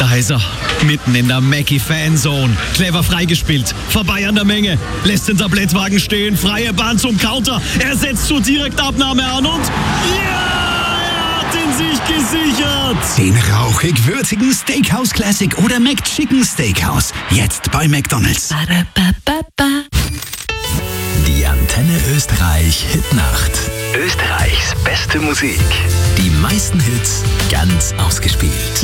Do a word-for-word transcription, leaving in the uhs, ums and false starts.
Da ist er, mitten in der Mackie-Fanzone. Clever freigespielt, vorbei an der Menge, lässt den Tablettwagen stehen, freie Bahn zum Counter. Er setzt zur Direktabnahme an und ja, er hat ihn sich gesichert. Den rauchig-würzigen Steakhouse Classic oder McChicken Steakhouse. Jetzt bei McDonald's. Ba-da-ba-ba-ba. Die Antenne Österreich Hitnacht. Österreichs beste Musik. Die meisten Hits ganz ausgespielt.